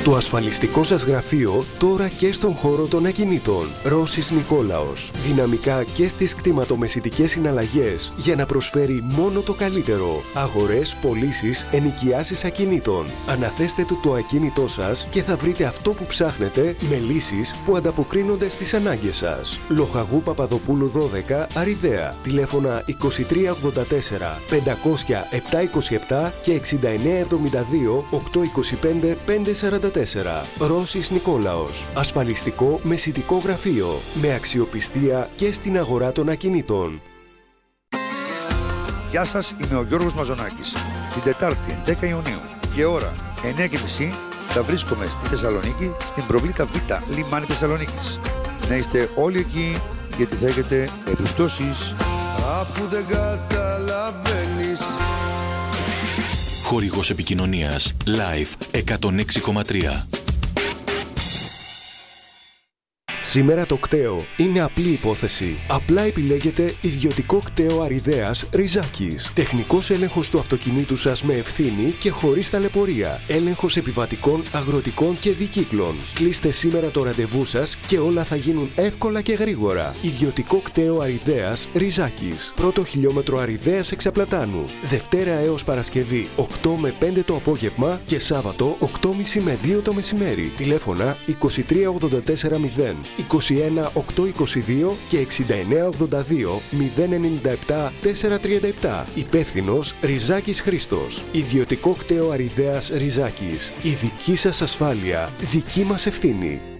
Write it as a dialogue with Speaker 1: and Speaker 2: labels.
Speaker 1: Το ασφαλιστικό σας γραφείο τώρα και στον χώρο των ακινήτων. Ρώσης Νικόλαος. Δυναμικά και στις κτηματομεσητικές συναλλαγές για να προσφέρει μόνο το καλύτερο. Αγορές, πωλήσεις, ενοικιάσεις ακινήτων. Αναθέστε του το ακίνητό σας και θα βρείτε αυτό που ψάχνετε με λύσεις που ανταποκρίνονται στις ανάγκες σας. Λοχαγού Παπαδοπούλου 12, Αριδαία. Τηλέφωνα 2384 500 727 και 6972 825 544. Ρώσης Νικόλαος. Ασφαλιστικό μεσητικό γραφείο. Με αξιοπιστία και στην αγορά των ακινήτων.
Speaker 2: Γεια σας, είμαι ο Γιώργος Μαζονάκης. Την Τετάρτη 10 Ιουνίου και ώρα 9:30 θα βρίσκομαι στη Θεσσαλονίκη, στην Προβλήτα Β, λιμάνι Θεσσαλονίκης. Να είστε όλοι εκεί γιατί θα έχετε επιπτώσεις.
Speaker 3: Αφού δεν καταλαβαίνεις.
Speaker 4: Χορηγός επικοινωνίας Live 106,3.
Speaker 1: Σήμερα το κταίο είναι απλή υπόθεση. Απλά επιλέγετε ιδιωτικό κταίο Αριδαίας Ριζάκης. Τεχνικός έλεγχος του αυτοκινήτου σας με ευθύνη και χωρίς ταλαιπωρία. Έλεγχος επιβατικών, αγροτικών και δικύκλων. Κλείστε σήμερα το ραντεβού σας και όλα θα γίνουν εύκολα και γρήγορα. Ιδιωτικό κταίο Αριδαίας Ριζάκης. Πρώτο χιλιόμετρο Αριδαίας Εξαπλατάνου. Δευτέρα έως Παρασκευή 8 με 5 το απόγευμα και Σάββατο 8.30 με 2 το μεσημέρι. Τηλέφωνα 23840 21 822 και 6982 097 437. Υπεύθυνος Ριζάκης Χρήστος. Ιδιωτικό κταίο Αριδαίας Ριζάκης. Η δική σας ασφάλεια, δική μας ευθύνη.